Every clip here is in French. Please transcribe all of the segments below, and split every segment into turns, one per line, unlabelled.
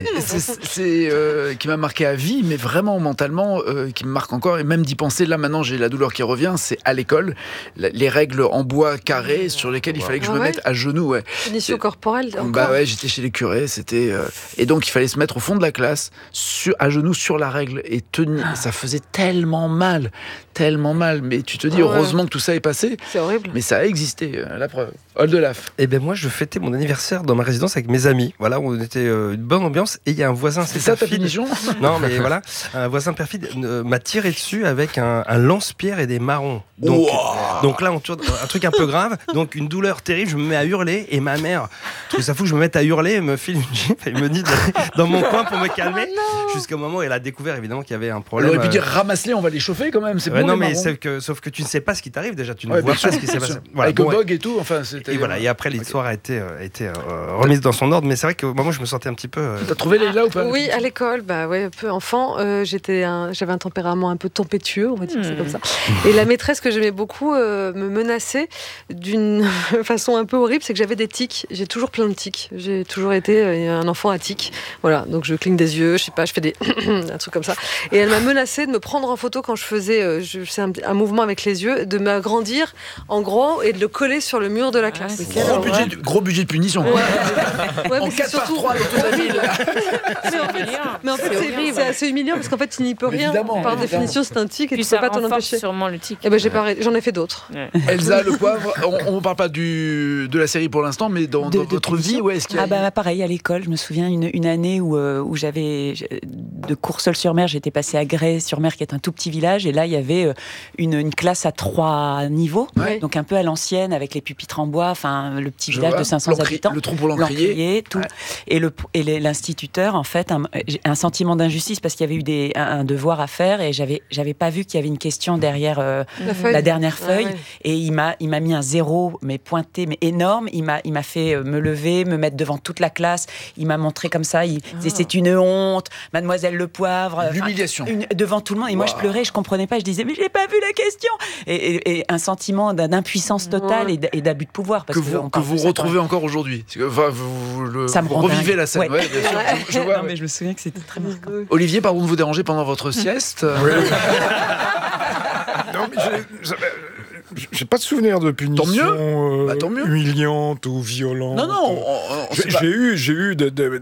qui m'a marqué à vie, mais vraiment mentalement, qui me marque encore, et même d'y penser, là maintenant j'ai la douleur qui revient, c'est à l'école, les règles en bois carré sur lesquelles il fallait que je me mette à genoux. Ouais.
Punition corporelle encore.
Bah ouais, j'étais chez les curés, et donc il fallait se mettre au fond de la classe, à genoux sur la règle, et tenir, ça faisait tellement mal, mais tu te dis heureusement que tout ça est passé.
C'est horrible.
Mais ça a existé, la preuve. Oldelaf.
Et ben moi je fêtais mon anniversaire dans ma résidence avec mes amis, voilà, où on était une bonne ambiance, et il y a un voisin
C'est ça ta
perfide.
punition?
Non mais voilà, un voisin perfide m'a tiré dessus avec un lance-pierre et des marrons. Donc là on tourne un truc un peu grave, donc une douleur terrible, je me mets à hurler, et ma mère trouve ça fou que je me mette à hurler, elle me file une gifle, elle me dit d'aller dans mon coin pour me calmer, jusqu'au moment où elle a découvert évidemment qu'il y avait un problème.
Elle aurait pu dire ramasse-les, on va les chauffer quand même, c'est bon.
Non
les
mais
marrons.
sauf que tu ne sais pas ce qui t'arrive déjà, tu ne vois pas ce qui s'est passé. Voilà,
avec le bog et tout, enfin c'était...
Et voilà, et après l'histoire a été remise dans son ordre, mais c'est vrai que moi je me sentais un petit peu...
T'as trouvé Leïla ou pas?
Oui, à l'école, peu enfant, j'avais un tempérament un peu tempétueux, on va dire que c'est comme ça. Et la maîtresse que j'aimais beaucoup me menaçait d'une façon un peu horrible, c'est que j'avais des tics. J'ai toujours plein de tics. J'ai toujours été un enfant à tics. Voilà, donc je cligne des yeux, je sais pas, je fais des un truc comme ça. Et elle m'a menacée de me prendre en photo quand je faisais un mouvement avec les yeux, de m'agrandir en gros et de le coller sur le mur de la classe.
Gros budget de punition.
Ouais,
en 4x3 dans toute la ville.
Mais en fait, c'est assez humiliant parce qu'en fait, tu n'y peux rien. Par définition, c'est un tic et tu ne peux pas t'en empêcher.
Sûrement le tic.
Et ben, j'en ai fait d'autres.
Elsa Le Poivre, on ne parle pas de la série pour l'instant, mais dans votre vie, est-ce qu'il y a...
pareil, à l'école, je me souviens une année où j'avais de Courseulles-sur-Mer, j'étais passée à Grès-sur-Mer, qui est un tout petit village, et là, il y avait une classe à 3 niveaux, donc un peu à l'ancienne, avec les pupitres en bois, enfin, le petit village de 500 habitants.
Le trou pour l'encrier.
Tout. Ouais. Et l'instituteur, en fait, un sentiment d'injustice, parce qu'il y avait eu un devoir à faire, et j'avais pas vu qu'il y avait une question derrière la dernière feuille, et il m'a mis un 0, mais pointé, mais énorme. Il m'a fait me lever, me mettre devant toute la classe. Il m'a montré comme ça. Il disait c'est une honte, Mademoiselle Le Poivre.
L'humiliation.
Devant tout le monde. Et moi, je pleurais, je comprenais pas. Je disais mais j'ai pas vu la question. Et un sentiment d'impuissance totale et d'abus de pouvoir. Parce
que vous retrouvez encore aujourd'hui. Enfin, vous revivez la scène. Ouais, bien sûr. Je vois.
Non, mais je me souviens que c'était très marquant.
Olivier, pardon de vous déranger pendant votre sieste.
Oui. Non, mais j'ai pas de souvenir de punition
tant mieux.
Humiliante ou violente.
Non,
j'ai eu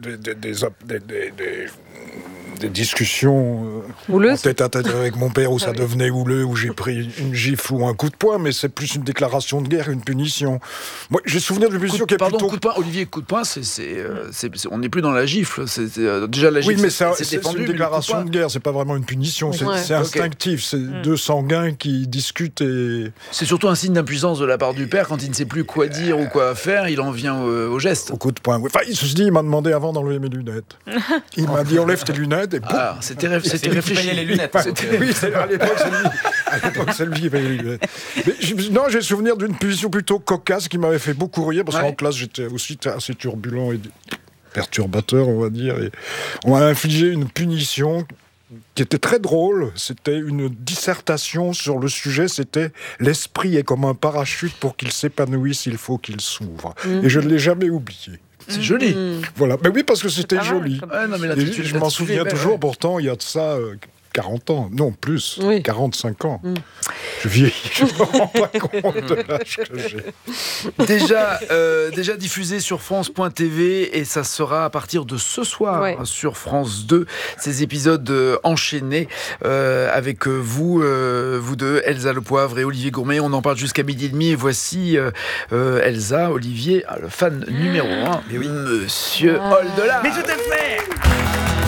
des discussions en tête à tête avec mon père où ça devenait houleux, où j'ai pris une gifle ou un coup de poing, mais c'est plus une déclaration de guerre qu'une punition. Moi, j'ai souvenir d'une punition qui est plutôt...
coup de poing, Olivier, coup de poing, on n'est plus dans la gifle. Déjà la gifle,
oui, mais c'est une déclaration de guerre, c'est pas vraiment une punition, c'est instinctif, c'est deux sanguins qui discutent et...
C'est surtout un signe d'impuissance de la part du père, quand il ne sait plus quoi dire ou quoi faire, il en vient au geste.
Au coup de poing, oui. Enfin, il m'a demandé avant d'enlever mes lunettes. Il m'a dit enlève tes lunettes.
C'était réfléchi.
Les lunettes.
Oui, à l'époque, c'est lui qui payait les lunettes. Mais j'ai souvenir d'une punition plutôt cocasse qui m'avait fait beaucoup rire, parce qu'en classe, j'étais aussi assez turbulent et perturbateur, on va dire. Et on m'a infligé une punition qui était très drôle. C'était une dissertation sur le sujet. C'était « L'esprit est comme un parachute, pour qu'il s'épanouisse, il faut qu'il s'ouvre ». Et je ne l'ai jamais oublié.
C'est joli.
Voilà. Mais oui, parce que c'était joli.
Non, mais
je m'en souviens toujours, pourtant, il y a de ça 40 ans. Non, plus. 45 ans. Je vieillis, je ne me rends pas compte de l'âge que j'ai.
Déjà diffusé sur France.tv, et ça sera à partir de ce soir sur France 2. Ces épisodes enchaînés avec vous deux, Elsa Le Poivre et Olivier Gourmet. On en parle jusqu'à 12h30. Et voici Elsa, Olivier, le fan numéro 1, Monsieur Oldelaf.
Mais tout à fait.